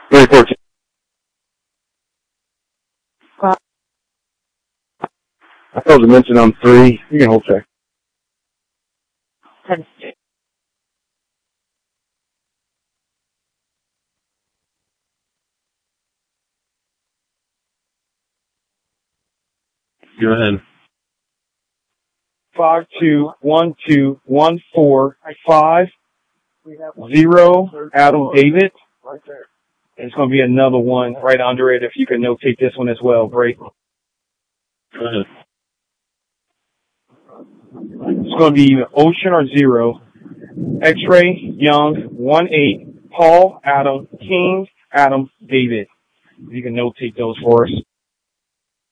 314. I failed to mention on 3. You can hold check. Go ahead. 52121450 Adam David. Right there. It's going to be another one right under it. If you can notate this one as well, great. Go ahead. It's going to be Ocean or 0. X-Ray Young 18 Paul Adam King Adam David. If you can notate those for us.